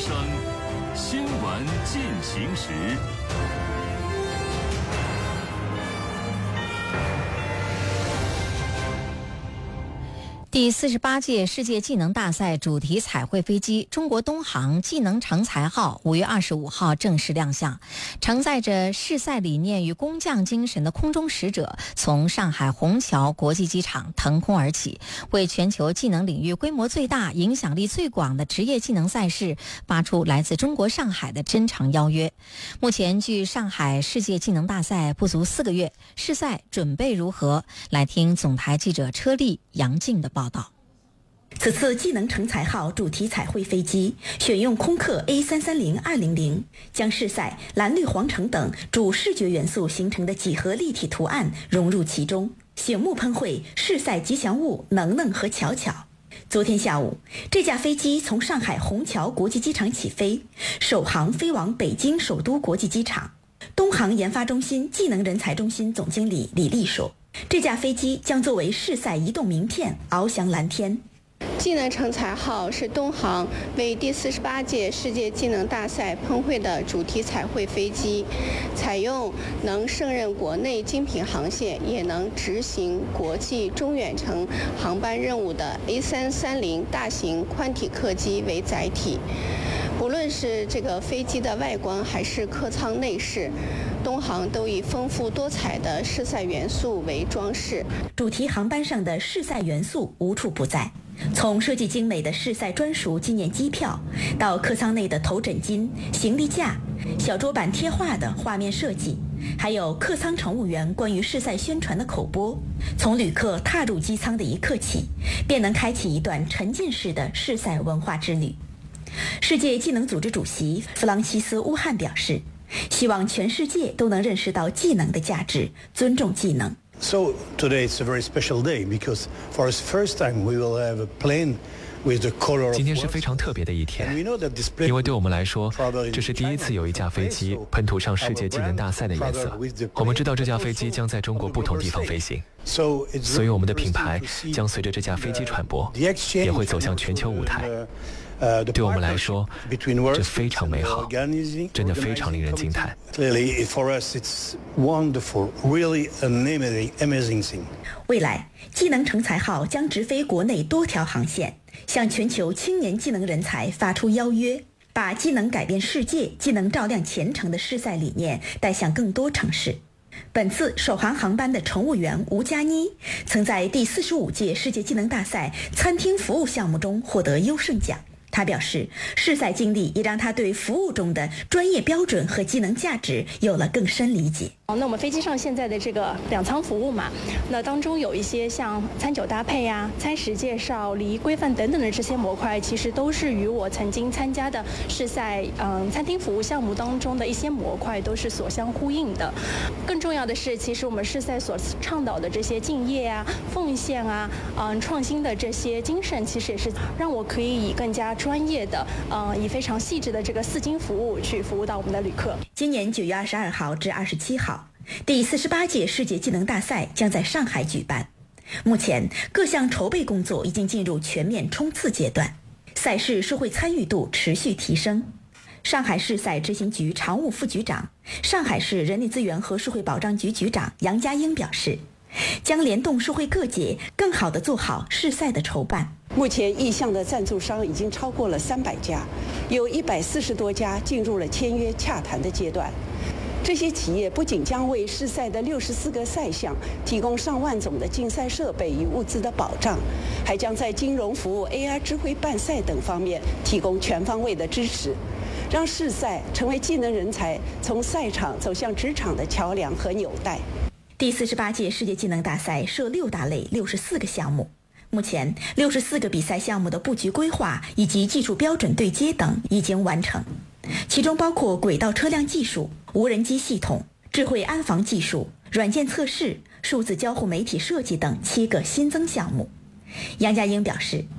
声，新闻进行时。 第48届世界技能大赛主题彩绘飞机中国东航技能成才号5月25号正式亮相，承载着世赛理念与工匠精神的空中使者从上海虹桥国际机场腾空而起，为全球技能领域规模最大、影响力最广的职业技能赛事发出来自中国上海的真诚邀约。目前距上海世界技能大赛不足4个月，世赛准备如何？来听总台记者车丽、杨静的报道。 此次技能成才号主题彩绘飞机选用空客 A330-200，将世赛蓝绿黄橙等主视觉元素形成的几何立体图案融入其中，醒目喷绘世赛吉祥物能能和巧巧。昨天下午，这架飞机从上海虹桥国际机场起飞，首航飞往北京首都国际机场。东航研发中心技能人才中心总经理李丽说，这架飞机将作为世赛移动名片翱翔蓝天。 技能成才号是东航为第48届世界技能大赛喷绘的主题彩绘飞机，采用能胜任国内精品航线，也能执行国际中远程航班任务的 A330 大型宽体客机为载体。不论是这个飞机的外观还是客舱内饰，东航都以丰富多彩的世赛元素为装饰。 主题航班上的世赛元素无处不在，从设计精美的世赛专属纪念机票，到客舱内的头枕巾、行李架、小桌板贴画的画面设计，还有客舱乘务员关于世赛宣传的口播，从旅客踏入机舱的一刻起，便能开启一段沉浸式的世赛文化之旅。世界技能组织主席弗朗西斯·乌汉表示，希望全世界都能认识到技能的价值，尊重技能。 So today it's a very special day because for the first time we will have a plane with the color of 今天是非常特别的一天，因为对我们来说，这是第一次有一架飞机喷涂上世界技能大赛的颜色。我们知道这架飞机将在中国不同地方飞行，所以我们的品牌将随着这架飞机传播，也会走向全球舞台。对我们来说，这非常美好，真的非常令人惊叹。 未来，技能成才号将直飞国内多条航线，向全球青年技能人才发出邀约，把技能改变世界、技能照亮前程的世赛理念带向更多城市。本次首航航班的乘务员吴佳妮曾在第45届世界技能大赛餐厅服务项目中获得优胜奖。他表示，世赛经历也让他对服务中的专业标准和技能价值有了更深理解。 那我们飞机上现在的这个两舱服务嘛，那当中有一些像餐酒搭配呀、餐食介绍、礼仪规范等等的这些模块，其实都是与我曾经参加的世赛餐厅服务项目当中的一些模块都是所相呼应的。更重要的是，其实我们世赛所倡导的这些敬业啊、奉献啊、创新的这些精神，其实也是让我可以以更加专业的以非常细致的这个4金服务去服务到我们的旅客。 今年9月22号至27号，第48届世界技能大赛将在上海举办。目前各项筹备工作已经进入全面冲刺阶段，赛事社会参与度持续提升。上海市赛执行局常务副局长、上海市人力资源和社会保障局局长杨家英表示，将联动社会各界，更好地做好世赛的筹办。 目前意向的赞助商已经超过了300家，有140多家进入了签约洽谈的阶段。这些企业不仅将为世赛的64个赛项提供上万种的竞赛设备与物资的保障，还将在金融服务、AR 智慧办赛等方面提供全方位的支持，让世赛成为技能人才从赛场走向职场的桥梁和纽带。 第48届世界技能大赛设6大类64个项目，目前64个比赛项目的布局规划以及技术标准对接等已经完成，其中包括轨道车辆技术、无人机系统、智慧安防技术、软件测试、数字交互媒体设计等7个新增项目。杨家英表示，